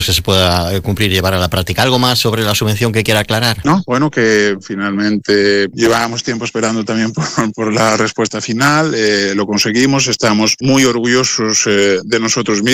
se pueda cumplir y llevar a la práctica. ¿Algo más sobre la subvención que quiera aclarar? No, bueno, que finalmente llevábamos tiempo esperando también por la respuesta final, lo conseguimos, estamos muy orgullosos de nosotros mismos.